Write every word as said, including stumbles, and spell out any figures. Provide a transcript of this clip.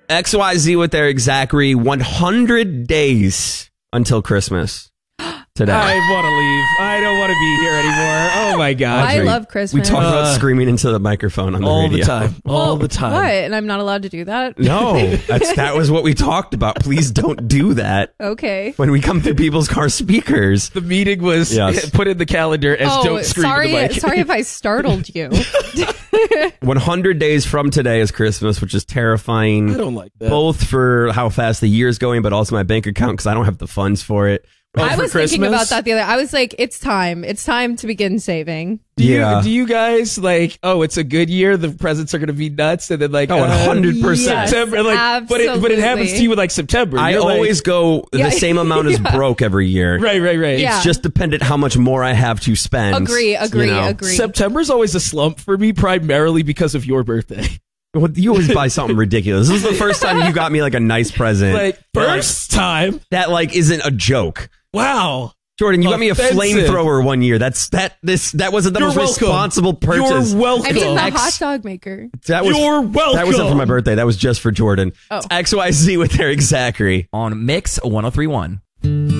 X Y Z with Eric Zachary. one hundred days until Christmas. Today. I want to leave. I don't want to be here anymore. Oh my God. I love Christmas. We talk about Uh, screaming into the microphone on the all radio. the time. All Well, the time. What? And I'm not allowed to do that? No, that's, that was what we talked about. Please don't do that Okay. when we come through people's car speakers. The meeting was Yes. put in the calendar as Oh, don't scream sorry, in the mic. sorry if I startled you. one hundred days from today is Christmas, which is terrifying. I don't like that. Both for how fast the year is going, but also my bank account because I don't have the funds for it. Oh, I for was Christmas? thinking about that the other. I was like, it's time. It's time to begin saving. Do you, Yeah. do you guys like, oh, it's a good year, the presents are going to be nuts, and then like, Oh, uh, one hundred percent. Yes, September, like, but it, but it happens absolutely. to you with like September. I You're like- always go the Yeah. same amount as Yeah. broke every year. right, right, right. Yeah. It's just dependent how much more I have to spend. Agree, agree, you know. agree. September's always a slump for me, primarily because of your birthday. Well, you always buy something ridiculous. This is the first time you got me like a nice present. Like that, like, first time, that like isn't a joke. wow. Jordan, you got me a Offensive. flamethrower one year. That's that. This that wasn't the You're most welcome. responsible purchase. You're welcome. I mean, the X- hot dog maker. That was You're welcome. That wasn't for my birthday. That was just for Jordan. Oh. X Y Z with Eric Zachary. On Mix one oh three point one.